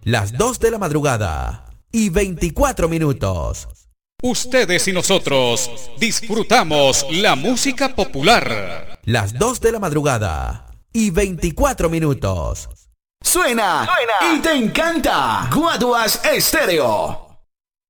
las 2 de la madrugada y 24 minutos. Ustedes y nosotros disfrutamos la música popular. Las 2 de la madrugada y 24 minutos. Suena y te encanta. Guaduas Estéreo.